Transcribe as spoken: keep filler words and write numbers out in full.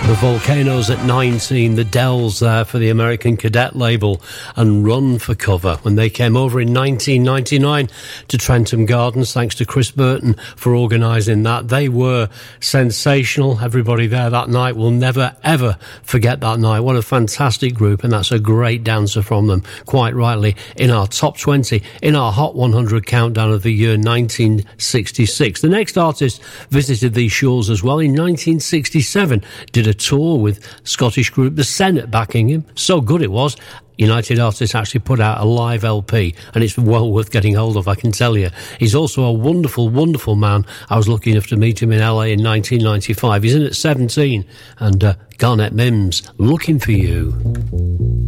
The Volcanoes at nineteen, the Dells there for the American Cadet label, and Run for cover when they came over in nineteen ninety-nine to Trentham Gardens. Thanks to Chris Burton for organising that. They were sensational. Everybody there that night will never ever forget that night. What a fantastic group, and that's a great dancer from them, quite rightly, in our top twenty, in our Hot one hundred countdown of the year nineteen sixty-six. The next artist visited these shores as well in nineteen sixty-seven, did a tour with Scottish group The Senate backing him. So good it was, United Artists actually put out a live L P, and it's well worth getting hold of, I can tell you. He's also a wonderful, wonderful man. I was lucky enough to meet him in L A in nineteen ninety-five. He's in at seventeen, and uh, Garnet Mims, Looking for You.